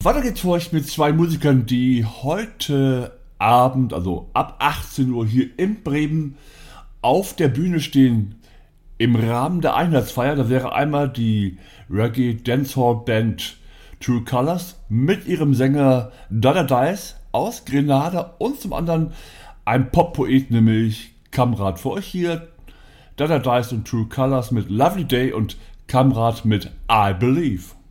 Weiter geht's für euch mit zwei Musikern, die heute Abend, also ab 18 Uhr hier in Bremen auf der Bühne stehen im Rahmen der Einheitsfeier. Da wäre einmal die Reggae Dancehall Band True Colors mit ihrem Sänger Dada Dice aus Grenada und zum anderen ein Pop-Poet, nämlich Kamrat. Für euch hier Dada Dice und True Colors mit Lovely Day und Kamrat mit I Believe.